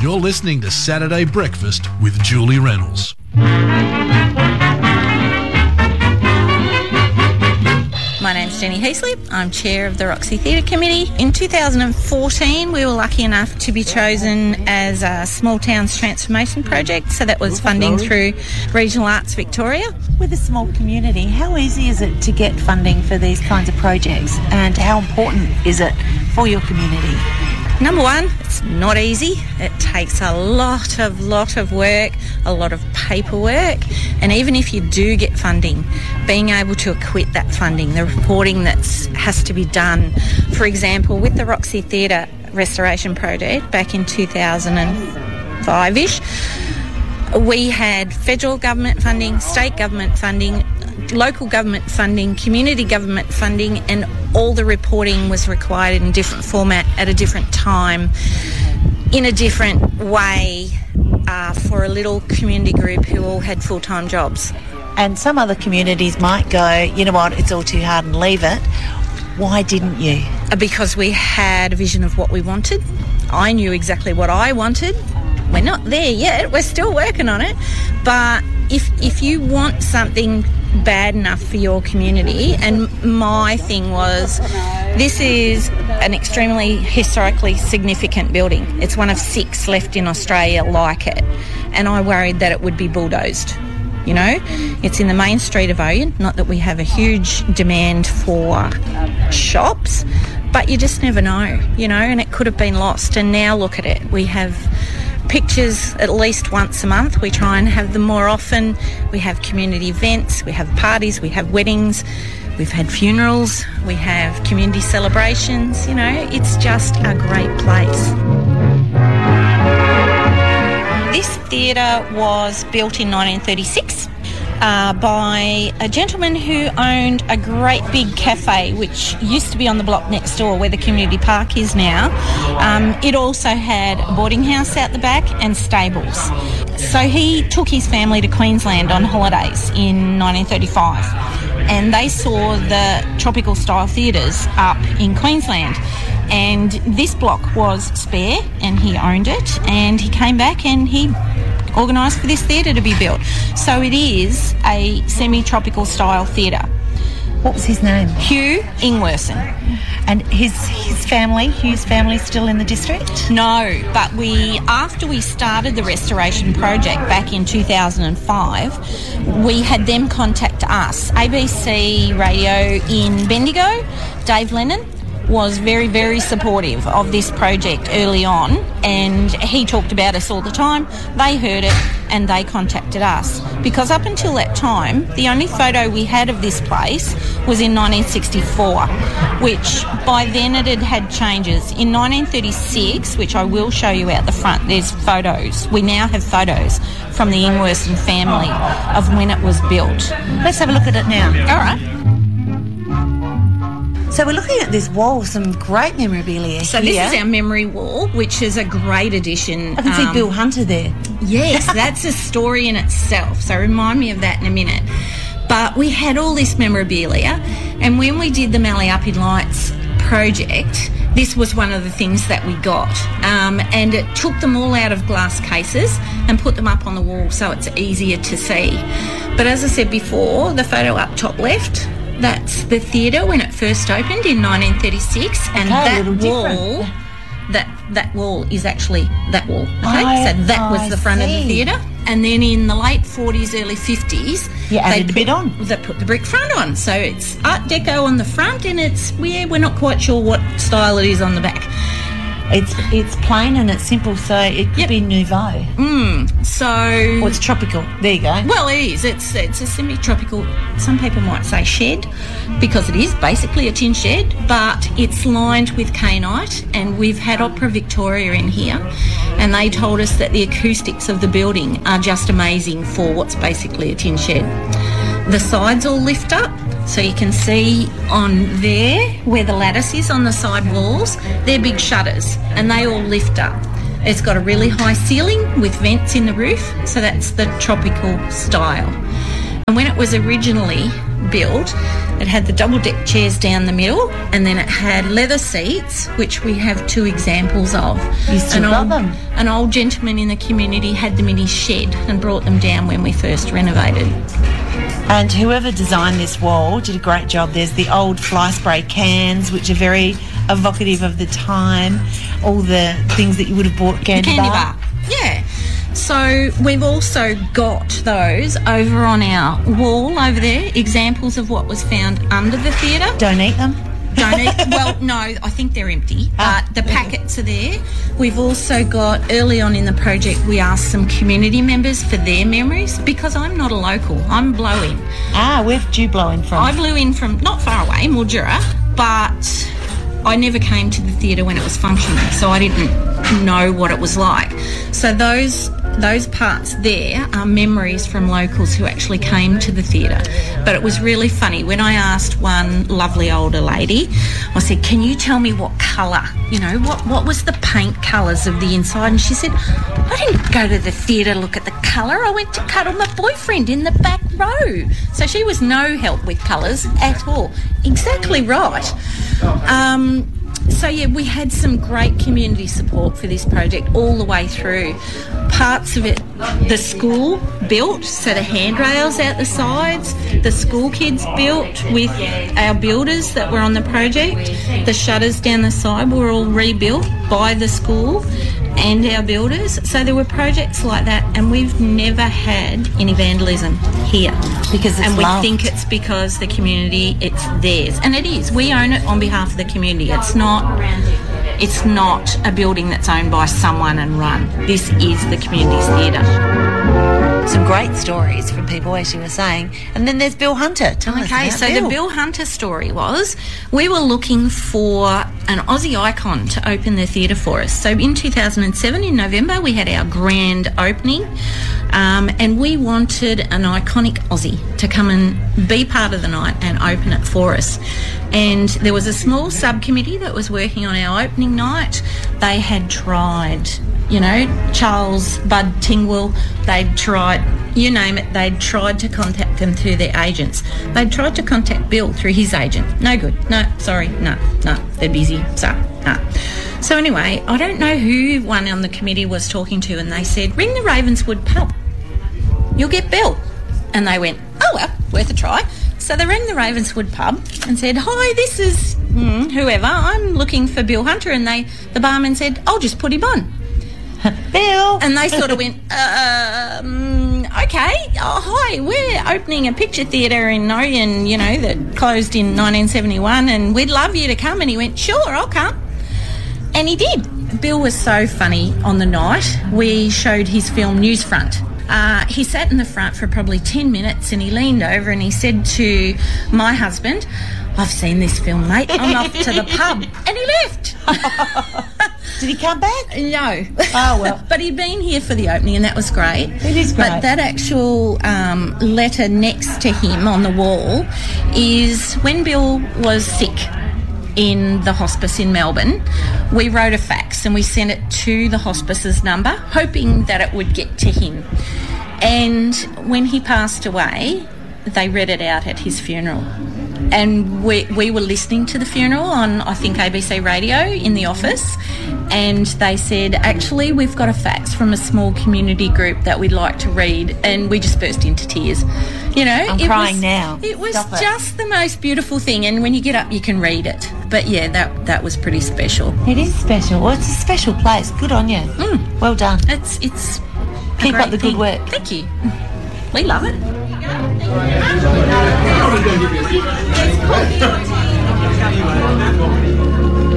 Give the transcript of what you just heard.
You're listening to Saturday Breakfast with Julie Reynolds. My name's Jenny Heasley. I'm chair of the Roxy Theatre Committee. In 2014, we were lucky enough to be chosen as a Small Towns Transformation Project, so that was funding through Regional Arts Victoria. With a small community, how easy is it to get funding for these kinds of projects, and how important is it for your community? Number one, it's not easy. It takes a lot of work, a lot of paperwork, and even if you do get funding, being able to acquit that funding, the reporting that has to be done. For example, with the Roxy Theatre Restoration Project back in 2005-ish, we had federal government funding, state government funding, local government funding, community government funding, and all the reporting was required in a different format at a different time, in a different way, for a little community group who all had full-time jobs. And some other communities might go, you know what, it's all too hard and leave it. Why didn't you? Because we had a vision of what we wanted. I knew exactly what I wanted. We're not there yet. We're still working on it. But if you want something bad enough for your community, and my thing was, this is an extremely historically significant building. It's one of 6 left in Australia like it. And I worried that it would be bulldozed. You know, it's in the main street of Oyen. Not that we have a huge demand for shops, but you just never know, you know, and it could have been lost. And now look at it. We have pictures at least once a month. We try and have them more often. We have community events, we have parties, we have weddings, we've had funerals, we have community celebrations. You know, it's just a great place. This theatre was built in 1936 by a gentleman who owned a great big cafe which used to be on the block next door where the community park is now. It also had a boarding house out the back and stables. So he took his family to Queensland on holidays in 1935, and they saw the tropical style theatres up in Queensland. And this block was spare and he owned it, and he came back and he organised for this theatre to be built. So it is a semi-tropical style theatre. What was his name? Hugh Ingwersen. And Hugh's family still in the district? No, but after we started the restoration project back in 2005, we had them contact us. ABC Radio in Bendigo, Dave Lennon, was very, very supportive of this project early on, and he talked about us all the time. They heard it and they contacted us, because up until that time the only photo we had of this place was in 1964, which by then it had had changes. In 1936, which I will show you out the front, there's photos. We now have photos from the Ingwersen family of when it was built. Let's have a look at it now. All right. So we're looking at this wall, some great memorabilia So here. this is our memory wall, which is a great addition. I can see Bill Hunter there. Yes, that's a story in itself. So remind me of that in a minute. But we had all this memorabilia, and when we did the Maliapi Lights project, this was one of the things that we got. And it took them all out of glass cases and put them up on the wall so it's easier to see. But as I said before, the photo up top left, that's the theatre when it first opened in 1936, and that wall, that wall is actually that wall. Okay, so that was the front of the theatre, and then in the late 40s, early 50s, you added a bit on. They put the brick front on, so it's Art Deco on the front, and we're not quite sure what style it is on the back. It's plain and it's simple, so it could be nouveau. So... Or it's tropical. There you go. Well, it is. It's a semi-tropical, some people might say shed, because it is basically a tin shed, but it's lined with kainite, and we've had Opera Victoria in here, and they told us that the acoustics of the building are just amazing for what's basically a tin shed. The sides all lift up, so you can see on there where the lattice is on the side walls, they're big shutters and they all lift up. It's got a really high ceiling with vents in the roof, so that's the tropical style. And when it was originally built, It had the double-deck chairs down the middle, and then it had leather seats, which we have 2 examples of. You still got them? An old gentleman in the community had them in his shed and brought them down when we first renovated. And whoever designed this wall did a great job. There's the old fly spray cans, which are very evocative of the time. All the things that you would have bought candy bar. Yeah. So we've also got those over on our wall over there, examples of what was found under the theatre. Don't eat them. Well, no, I think they're empty. The packets are there. We've also got, early on in the project, we asked some community members for their memories, because I'm not a local. I'm blow-in. Where did you blow in from? I blew in from not far away, Mildura, but I never came to the theatre when it was functioning, so I didn't know what it was like. So those parts there are memories from locals who actually came to the theatre. But it was really funny. When I asked one lovely older lady, I said, can you tell me what colour, what was the paint colours of the inside? And she said, I didn't go to the theatre to look at the colour. I went to cuddle my boyfriend in the back row. So she was no help with colours at all. Exactly right. So yeah, we had some great community support for this project all the way through. Parts of it, the school built, so the handrails out the sides, the school kids built with our builders that were on the project. The shutters down the side were all rebuilt by the school and our builders. So there were projects like that, and we've never had any vandalism here. Because it's we loved. think it's because the community, it's theirs. And it is. We own it on behalf of the community. It's not a building that's owned by someone and run. This is the community's theatre. Some great stories from people, as you were saying. And then there's Bill Hunter. Tell us about so Bill. the Bill Hunter story was, we were looking for an Aussie icon to open the theatre for us. So in 2007, in November, we had our grand opening, and we wanted an iconic Aussie to come and be part of the night and open it for us. And there was a small subcommittee that was working on our opening night. They had tried, Charles, Bud Tingwell, they'd tried, you name it, they'd tried to contact them through their agents. They'd tried to contact Bill through his agent. No good. No, sorry, no, they're busy, so, no. So anyway, I don't know who one on the committee was talking to, and they said, ring the Ravenswood pub. You'll get Bill. And they went, oh, well, worth a try. So they rang the Ravenswood pub and said, hi, this is whoever. I'm looking for Bill Hunter. And the barman said, I'll just put him on. Bill. And they sort of went, okay, oh, hi, we're opening a picture theatre in Norian, that closed in 1971, and we'd love you to come. And he went, sure, I'll come. And he did. Bill was so funny on the night. We showed his film Newsfront. He sat in the front for probably 10 minutes, and he leaned over and he said to my husband, I've seen this film, mate. I'm off to the pub. And he left. Did he come back? No. Oh, well. But he'd been here for the opening, and that was great. It is great. But that actual letter next to him on the wall is when Bill was sick in the hospice in Melbourne, we wrote a fax and we sent it to the hospice's number, hoping that it would get to him. And when he passed away, they read it out at his funeral. And we were listening to the funeral on, I think, ABC Radio in the office, and they said, actually, we've got a fax from a small community group that we'd like to read, and we just burst into tears. I'm crying now. It was just the most beautiful thing, and when you get up, you can read it. But yeah, that was pretty special. It is special. Well, it's a special place. Good on you. Well done. It's Keep up the good work. Thank you. We love it.